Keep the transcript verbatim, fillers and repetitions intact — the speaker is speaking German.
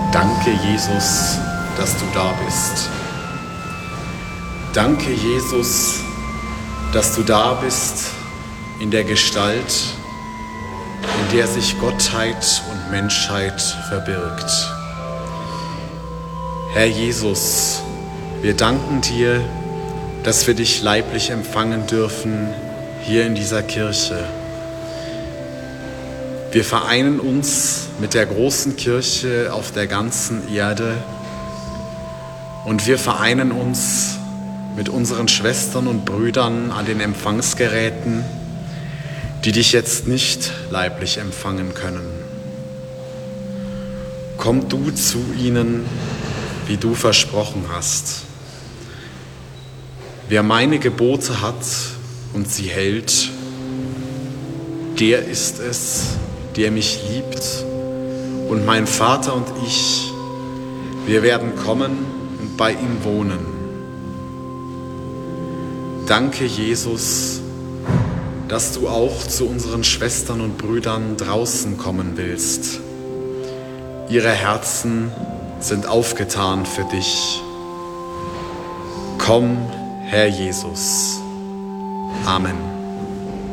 Danke, Jesus, dass du da bist. Danke, Jesus, dass du da bist in der Gestalt, in der sich Gottheit und Menschheit verbirgt. Herr Jesus, wir danken dir, dass wir dich leiblich empfangen dürfen hier in dieser Kirche. Wir vereinen uns mit der großen Kirche auf der ganzen Erde und wir vereinen uns mit unseren Schwestern und Brüdern an den Empfangsgeräten, die dich jetzt nicht leiblich empfangen können. Komm du zu ihnen, wie du versprochen hast. Wer meine Gebote hat und sie hält, der ist es, der mich liebt, und mein Vater und ich, wir werden kommen und bei ihm wohnen. Danke, Jesus, dass du auch zu unseren Schwestern und Brüdern draußen kommen willst. Ihre Herzen sind aufgetan für dich. Komm, Herr Jesus. Amen.